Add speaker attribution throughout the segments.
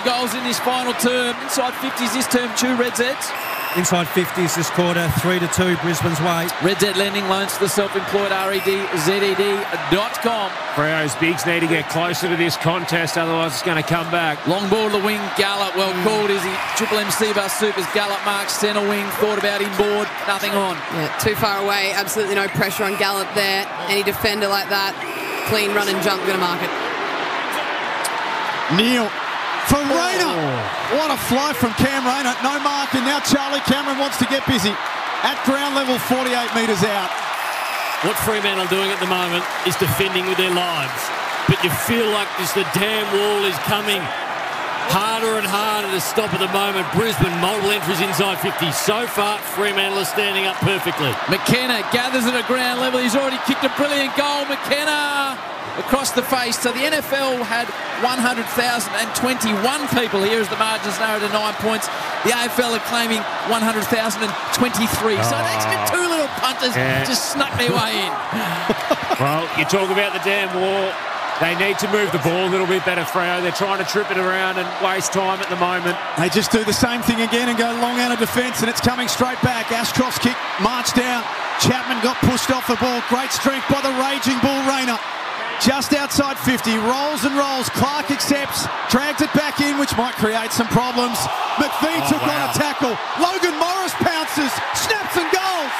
Speaker 1: goals in this final term. Inside 50s this term too, Reds Eds.
Speaker 2: Inside 50s this quarter, 3-2 Brisbane's way.
Speaker 1: Reds Ed lending loans to the self-employed REDZED.com.
Speaker 3: Freo's bigs need to get closer to this contest, otherwise it's going to come back.
Speaker 1: Long ball to the wing, Gallup, well called, is he? Triple MC Bus Supers, Gallup marks centre wing, thought about inboard, nothing on.
Speaker 4: Yeah, too far away, absolutely no pressure on Gallup there. Any defender like that, clean run and jump, going to mark it.
Speaker 5: Neil for Rayner. What a fly from Cam Rayner. No mark, and now Charlie Cameron wants to get busy. At ground level, 48 metres out.
Speaker 6: What Fremantle are doing at the moment is defending with their lives. But you feel like the damn wall is coming harder and harder to stop at the moment. Brisbane, multiple entries inside 50. So far, Fremantle are standing up perfectly.
Speaker 1: McKenna gathers it at ground level. He's already kicked a brilliant goal. McKenna across the face. So the NFL had 100,021 people here as the margins narrowed to 9 points. The AFL are claiming 100,00023. So an extra two little punters just snuck their way in.
Speaker 3: Well, you talk about the damn wall. They need to move the ball a little bit better, Freo. They're trying to trip it around and waste time at the moment.
Speaker 5: They just do the same thing again and go long out of defence, and it's coming straight back. Ashcroft's kick, march down. Chapman got pushed off the ball. Great strength by the raging bull Rayner. Just outside 50, rolls and rolls. Clark accepts, drags it back in, which might create some problems. McVee took on a tackle. Logan Morris pounces, snaps and goals.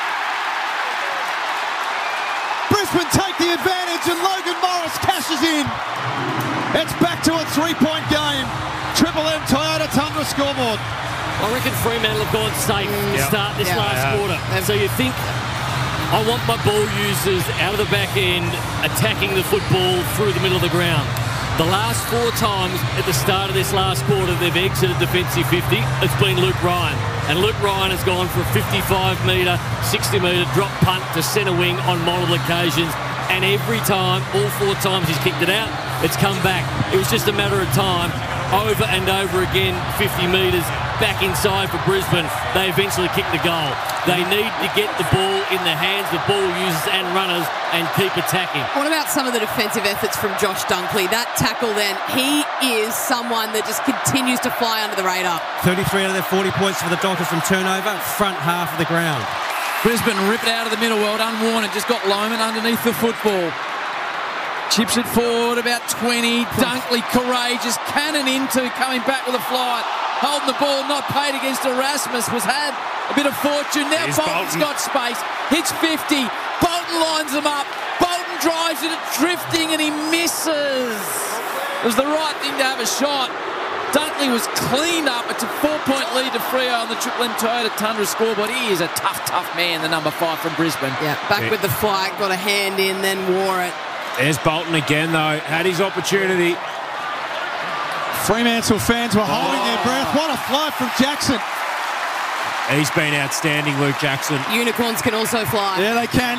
Speaker 5: Brisbane take the advantage and Logan Morris cashes in. It's back to a 3-point game. Triple M Toyota Tundra scoreboard.
Speaker 6: I reckon Fremantle have gone safe to start this last quarter. So you think, I want my ball users out of the back end attacking the football through the middle of the ground. The last 4 times at the start of this last quarter they've exited defensive 50, it's been Luke Ryan. And Luke Ryan has gone for a 55-metre, 60-metre drop punt to centre wing on multiple occasions. And every time, all 4 times he's kicked it out, it's come back. It was just a matter of time. Over and over again, 50 metres back inside for Brisbane. They eventually kick the goal. They need to get the ball in the hands of ball users and runners and keep attacking.
Speaker 4: What about some of the defensive efforts from Josh Dunkley? That tackle then, he is someone that just continues to fly under the radar.
Speaker 2: 33 out of their 40 points for the Dockers from turnover, front half of the ground.
Speaker 1: Brisbane rip it out of the middle world, unwarned, just got Loman underneath the football. Chips it forward about 20. Dunkley courageous, cannon into, coming back with a flight. Holding the ball, not paid against Erasmus, was had a bit of fortune. Now Bolton's got space, hits 50. Bolton lines them up. Bolton drives it, drifting, and he misses. It was the right thing to have a shot. Dunkley was cleaned up. It's a 4-point lead to Freo on the Triple M Toyota Tundra scoreboard. He is a tough man, the number 5 from Brisbane.
Speaker 4: Yeah, back with the flag, got a hand in, then wore it.
Speaker 3: There's Bolton again, though. Had his opportunity.
Speaker 5: Fremantle fans were holding their breath. What a fly from Jackson.
Speaker 3: He's been outstanding, Luke Jackson.
Speaker 4: Unicorns can also fly.
Speaker 5: Yeah, they can.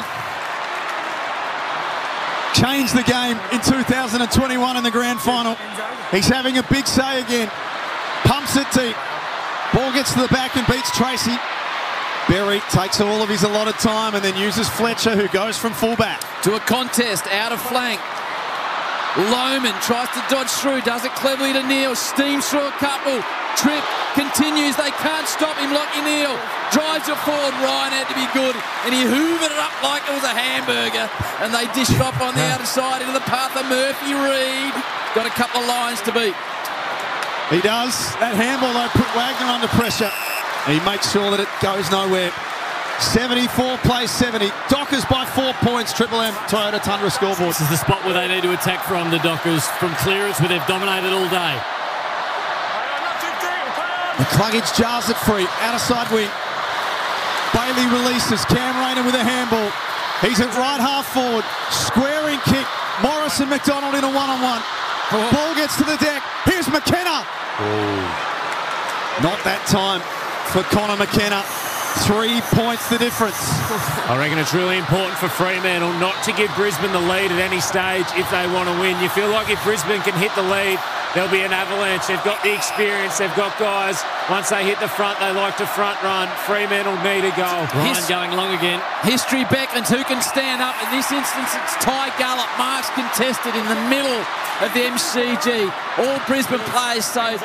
Speaker 5: Changed the game in 2021 in the grand final. He's having a big say again. Pumps it deep. Ball gets to the back and beats Tracy. Berry takes all of his allotted time and then uses Fletcher, who goes from fullback.
Speaker 1: To a contest, out of flank. Loman tries to dodge through, does it cleverly to Neil, steams through a couple. Trip continues, they can't stop him. Lockie Neal drives it forward. Ryan had to be good, and he hoovered it up like it was a hamburger, and they dished it off on the outer side into the path of Murphy Reid. Got a couple of lines to beat.
Speaker 5: He does. That handball, though, put Wagner under pressure. He makes sure that it goes nowhere. 74 plays 70. Dockers by 4 points. Triple M Toyota Tundra scoreboard.
Speaker 6: This is the spot where they need to attack from, the Dockers, from clearance where they've dominated all day.
Speaker 5: McCluggage jars it free. Outer side wing. Bailey releases. Cam Rayner with a handball. He's at right half forward. Squaring kick. Morris and McDonald in a one-on-one. Ball gets to the deck. Here's McKenna. Not that time for Connor McKenna. 3 points the difference.
Speaker 3: I reckon it's really important for Fremantle not to give Brisbane the lead at any stage if they want to win. You feel like if Brisbane can hit the lead, there'll be an avalanche. They've got the experience. They've got guys. Once they hit the front, they like to front run. Fremantle need a goal.
Speaker 6: Ryan going long again.
Speaker 1: History beckons who can stand up. In this instance, it's Ty Gallup. Marks contested in the middle of the MCG. All Brisbane players say